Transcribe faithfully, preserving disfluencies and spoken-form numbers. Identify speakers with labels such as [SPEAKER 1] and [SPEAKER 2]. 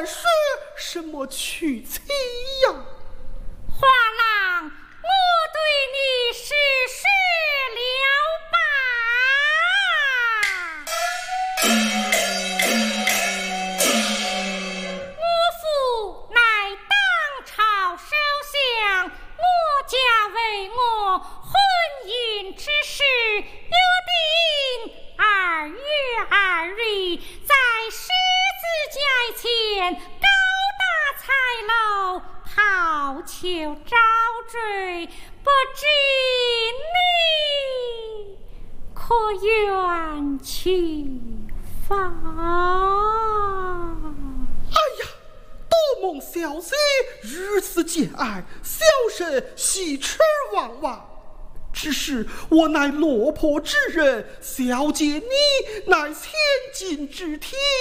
[SPEAKER 1] 还说什么娶妻呀？
[SPEAKER 2] 花郎，我对你实施了吧。我父乃当朝首相，我家为我婚姻之事，约定二月二日在狮子架前高大彩楼讨求招赘，不知你可愿去访？
[SPEAKER 1] 哎呀，多蒙小姐如此见爱，小生喜出望外。只是我乃落魄之人，小姐你乃千金之体。